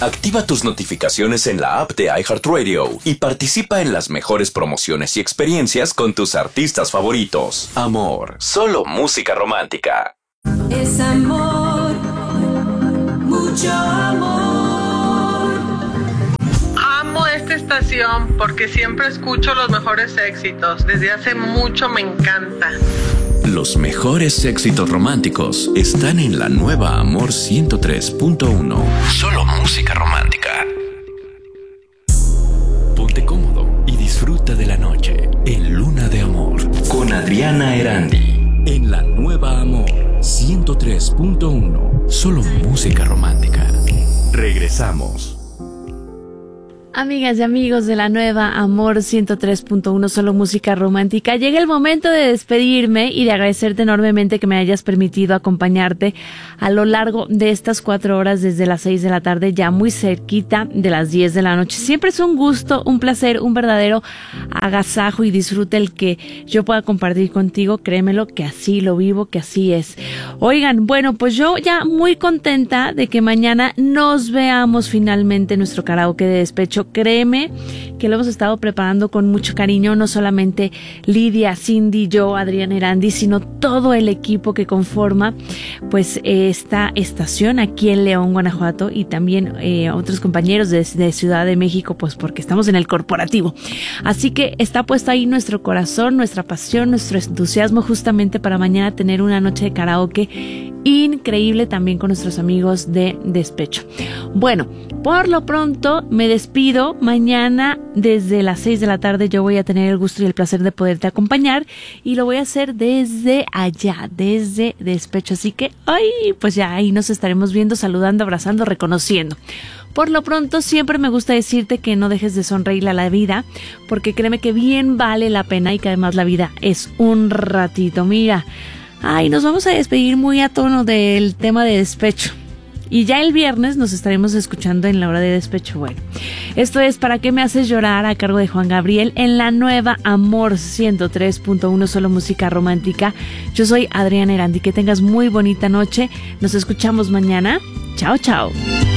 Activa tus notificaciones en la app de iHeartRadio y participa en las mejores promociones y experiencias con tus artistas favoritos. Amor, solo música romántica. Es amor, mucho amor. Amo esta estación porque siempre escucho los mejores éxitos. Desde hace mucho me encanta. Los mejores éxitos románticos están en la nueva Amor 103.1. Solo música romántica. Ponte cómodo y disfruta de la noche en Luna de Amor con Adriana Erandi. En la nueva Amor 103.1. Solo música romántica. Regresamos. Amigas y amigos de la nueva Amor 103.1, solo música romántica. Llega el momento de despedirme y de agradecerte enormemente que me hayas permitido acompañarte a lo largo de estas 4 horas desde las 6 de la tarde, ya muy cerquita de las 10 de la noche. Siempre es un gusto, un placer, un verdadero agasajo y disfrute el que yo pueda compartir contigo. Créemelo que así lo vivo, que así es. Oigan, bueno, pues yo ya muy contenta de que mañana nos veamos finalmente en nuestro karaoke de despecho. Créeme que lo hemos estado preparando con mucho cariño, no solamente Lidia, Cindy, yo, Adriana Erandi, sino todo el equipo que conforma pues esta estación aquí en León, Guanajuato, y también otros compañeros de Ciudad de México, pues porque estamos en el corporativo. Así que está puesto ahí nuestro corazón, nuestra pasión, nuestro entusiasmo justamente para mañana tener una noche de karaoke increíble también con nuestros amigos de despecho. Bueno, por lo pronto me despido. Mañana desde las 6 de la tarde yo voy a tener el gusto y el placer de poderte acompañar y lo voy a hacer desde allá, desde despecho. Así que pues ya ahí nos estaremos viendo, saludando, abrazando, reconociendo. Por lo pronto siempre me gusta decirte que no dejes de sonreírle a la vida, porque créeme que bien vale la pena y que además la vida es un ratito. Mira, nos vamos a despedir muy a tono del tema de despecho. Y ya el viernes nos estaremos escuchando en la hora de despecho. Bueno, esto es ¿Para qué me haces llorar? A cargo de Juan Gabriel en la nueva Amor 103.1, solo música romántica. Yo soy Adriana Erandi. Que tengas muy bonita noche. Nos escuchamos mañana. Chao, chao.